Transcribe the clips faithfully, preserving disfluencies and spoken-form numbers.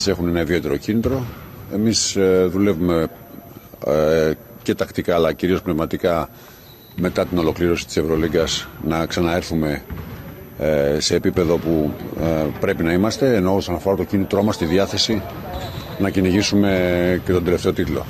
Έχουν ένα ιδιαίτερο κίνητρο. Εμείς ε, δουλεύουμε ε, και τακτικά αλλά κυρίως πνευματικά μετά την ολοκλήρωση της Ευρωλίγκας να ξαναέρθουμε ε, σε επίπεδο που ε, πρέπει να είμαστε, ενώ όσον αφορά το κίνητρό μας, τη διάθεση να κυνηγήσουμε και τον τελευταίο τίτλο.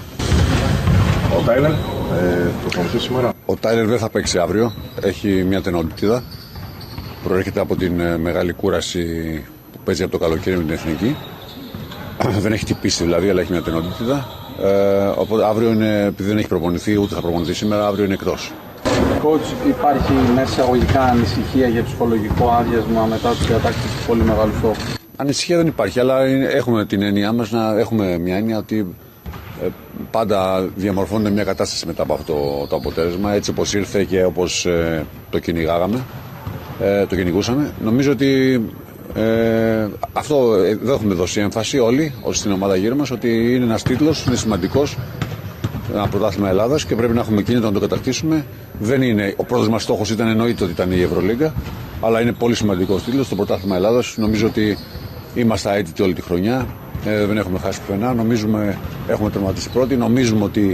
Ο Τάιλερ, ε, προπονητή σήμερα. Ο Τάιλερ δεν θα παίξει αύριο, έχει μια τενοντίτιδα, προέρχεται από την ε, μεγάλη κούραση που παίζει από το καλοκαίρι με την Εθνική. Δεν έχει τυπήσει δηλαδή, αλλά έχει μια τενοντίτιδα. Ε, οπότε αύριο είναι, επειδή δεν έχει προπονηθεί, ούτε θα προπονηθεί σήμερα, αύριο είναι εκτός. Coach, υπάρχει μέσα εισαγωγικά ανησυχία για ψυχολογικό άδειασμα μετά τη διατάξη του πολύ μεγάλου στόχου? Ανησυχία δεν υπάρχει, αλλά έχουμε την έννοια μας να έχουμε μια έννοια ότι ε, πάντα διαμορφώνεται μια κατάσταση μετά από αυτό το, το αποτέλεσμα, έτσι όπως ήρθε και όπως ε, το κυνηγάγαμε, ε, το κυνηγούσαμε. Νομίζω ότι Ε, αυτό ε, δεν έχουμε δώσει έμφαση όλοι ως στην ομάδα γύρω μας, ότι είναι ένας τίτλος, είναι σημαντικός, ένα πρωτάθλημα Ελλάδας και πρέπει να έχουμε κίνητρο να το κατακτήσουμε. Δεν είναι, ο πρώτος μας στόχος ήταν, εννοείται ότι ήταν η Ευρωλίγκα, αλλά είναι πολύ σημαντικός τίτλος, το πρωτάθλημα Ελλάδας. Νομίζω ότι είμαστε αίτητοι όλη τη χρονιά, ε, δεν έχουμε χάσει πουθενά, νομίζουμε έχουμε τερματίσει πρώτοι, νομίζουμε ότι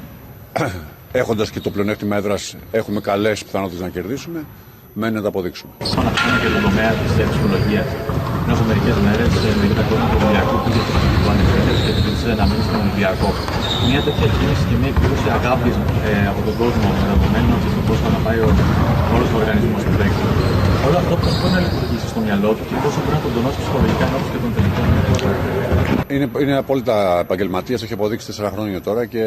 έχοντας και το πλεονέκτημα έδρας έχουμε καλές πιθανότητες να κερδίσουμε. Μένει να τα αποδείξουμε. Πάνω αυτό και το τομέα της ψυχολογίας. Πριν από μερικές μέρες, με τα κόσμο του Ολυμπιακού πήγε στο Παθητικό Ανεφέρες και ζήτησε να μείνει στον Ολυμπιακό. Μια τέτοια κίνηση και μια εκδήλωση αγάπης ε, από τον κόσμο, με δεδομένο και στο πώς θα πάει ο όλος ο οργανισμός του παίκτη. Όλο αυτό πώς μπορεί να λειτουργήσει στο μυαλό του και πόσο μπορεί να τον τονώσει ψυχολογικά ενώπιον και των τελικών. Είναι, είναι απόλυτα επαγγελματίας, το έχει αποδείξει τέσσερα χρόνια τώρα και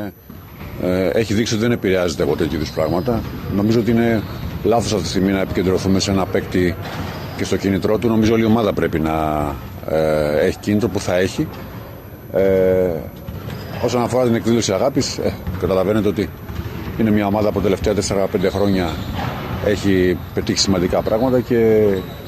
ε, έχει δείξει ότι δεν επηρεάζεται από τέτοιου είδους πράγματα. Νομίζω ότι είναι λάθος αυτή τη στιγμή να επικεντρωθούμε σε ένα παίκτη και στο κίνητρό του. Νομίζω όλη η ομάδα πρέπει να ε, έχει κίνητρο που θα έχει. Ε, όσον αφορά την εκδήλωση αγάπης, ε, καταλαβαίνετε ότι είναι μια ομάδα που τα τελευταία τέσσερα πέντε χρόνια έχει πετύχει σημαντικά πράγματα και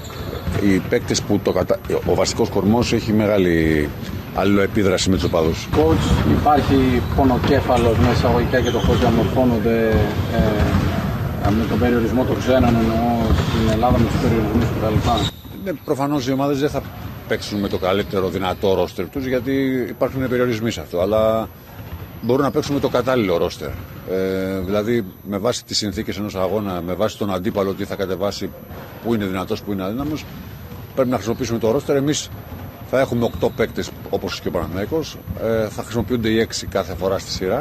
οι παίκτες που το κατα... ο βασικός κορμός έχει μεγάλη αλληλοεπίδραση με τους οπαδούς. Coach, υπάρχει πονοκέφαλος μέσα εισαγωγικά και το πώς διαμορφώνονται ε, με τον περιορισμό των ξένων, εννοώ στην Ελλάδα με τους περιορισμούς κτλ. Ναι, προφανώς οι ομάδες δεν θα παίξουν με το καλύτερο δυνατό ρόστερ τους, γιατί υπάρχουν περιορισμοί σε αυτό, αλλά μπορούν να παίξουν με το κατάλληλο ρόστερ. Ε, δηλαδή με βάση τις συνθήκες ενός αγώνα, με βάση τον αντίπαλο τι θα κατεβάσει, που είναι δυνατός, που είναι αδύναμος, πρέπει να χρησιμοποιήσουμε το ρόστερ. Εμείς θα έχουμε οκτώ παίκτες όπως και ο Παναθηναϊκός, ε, θα χρησιμοποιούνται οι έξι κάθε φορά στη σειρά,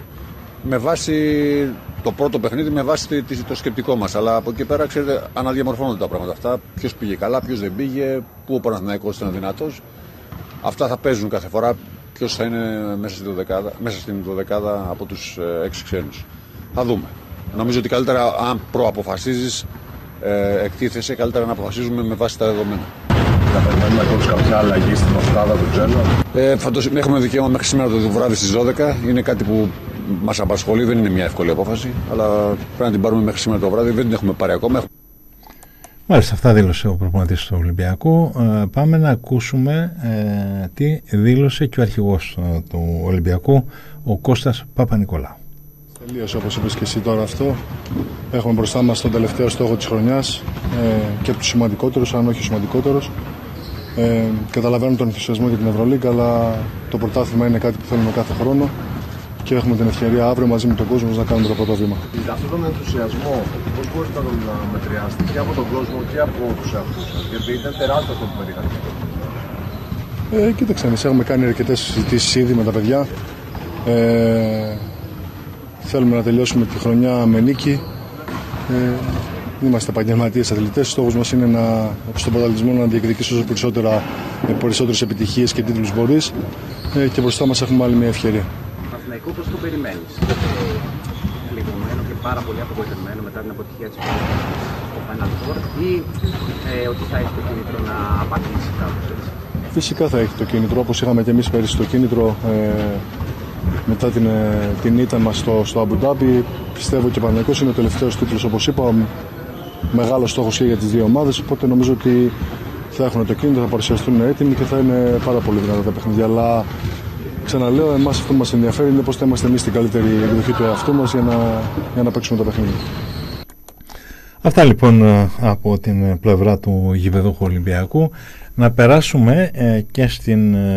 με βάση το πρώτο παιχνίδι, με βάση το σκεπτικό μας. Αλλά από εκεί πέρα, ξέρετε, αναδιαμορφώνονται τα πράγματα αυτά. Ποιος πήγε καλά, ποιος δεν πήγε, πού ο Παναθηναϊκός ήταν δυνατός. Αυτά θα παίζουν κάθε φορά. Ποιος θα είναι μέσα στην δωδεκάδα, μέσα στην δωδεκάδα από τους ε, έξι ξένους. Θα δούμε. Νομίζω ότι καλύτερα, αν προαποφασίζεις, ε, εκτίθεσαι, καλύτερα να αποφασίζουμε με βάση τα δεδομένα. Θα περιμένουμε ακόμη κάποια αλλαγή στην οκτάδα του Τζέλο. Ε, φαντος, έχουμε δικαίωμα μέχρι σήμερα το βράδυ στις δώδεκα. Είναι κάτι που μας απασχολεί, δεν είναι μια εύκολη απόφαση, αλλά πρέπει να την πάρουμε μέχρι σήμερα το βράδυ. Δεν την έχουμε πάρει ακόμα. Μάλιστα, αυτά δήλωσε ο προπονητής του Ολυμπιακού. Ε, πάμε να ακούσουμε ε, τι δήλωσε και ο αρχηγός ε, του Ολυμπιακού, ο Κώστας Παπα-Νικολάου. Τελείωσε, όπως είπες και εσύ τώρα αυτό. Έχουμε μπροστά μας τον τελευταίο στόχο της χρονιάς ε, και από τους σημαντικότερους, αν όχι ο σημαντικότερος. Ε, καταλαβαίνω τον ενθουσιασμό για την Ευρωλίγκα, αλλά το πρωτάθλημα είναι κάτι που θέλουμε κάθε χρόνο και έχουμε την ευκαιρία αύριο μαζί με τον κόσμο να κάνουμε το πρώτο βήμα. Αυτόν τον ενθουσιασμό, πώς μπορείτε να τον μετριάσετε και από τον κόσμο και από τους εαυτούς σας, γιατί ήταν τεράστιο αυτό που πετύχατε. Ε, κοίταξε, εμείς έχουμε κάνει αρκετές συζητήσεις ήδη με τα παιδιά. Ε, θέλουμε να τελειώσουμε τη χρονιά με νίκη. Ε, είμαστε επαγγελματίες αθλητές. Στόχος μας είναι να, στον πρωταθλητισμό να διεκδικήσει όσο περισσότερα, με περισσότερες επιτυχίες και τίτλους μπορείς. Ε, και μπροστά μας έχουμε άλλη μια ευκαιρία. Παναθηναϊκό, πώς το περιμένεις? Λιγωμένο και πάρα πολύ απογοητευμένο μετά την αποτυχία της στο Final Four ή ε, ότι θα έχει το κίνητρο να απαντήσει κάπως έτσι? Φυσικά θα έχει το κίνητρο, όπως είχαμε και εμείς πέρυσι το κίνητρο ε, μετά την, ε, την ήττα μας στο, στο Αμπουντάμπι. Πιστεύω και ο Παναθηναϊκός είναι ο τελευταίος τίτλος, όπως είπα, μεγάλος στόχος και για τις δύο ομάδες, οπότε νομίζω ότι θα έχουν το κίνητρο, θα παρουσιαστούν έτοιμοι και θα είναι πάρα πολύ δυνατά τα παιχνίδια. Αλλά ξαναλέω, εμάς αυτό που μας ενδιαφέρει είναι πώς θα είμαστε εμείς στην καλύτερη εκδοχή του εαυτού μας για να, για να παίξουμε τα παιχνίδια. Αυτά λοιπόν από την πλευρά του γηπεδούχου Ολυμπιακού. να περάσουμε ε, και στην